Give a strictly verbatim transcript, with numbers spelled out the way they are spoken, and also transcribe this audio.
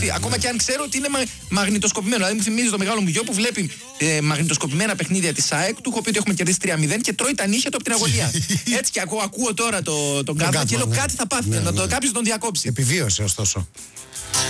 Τι, ακόμα και αν ξέρω ότι είναι μα, μαγνητοσκοπημένο. Δηλαδή μου θυμίζει το μεγάλο μου γιο που βλέπει ε, μαγνητοσκοπημένα παιχνίδια της ΑΕΚ. Του έχω πει ότι έχουμε κερδίσει τρία μηδέν και τρώει τα νύχια του από την αγωνία. Έτσι και ακούω, ακούω τώρα το, τον Κάτμα και λέω ναι. κάτι θα πάθει. Ναι, να ναι. το, κάποιος τον διακόψει. Επιβίωσε ωστόσο.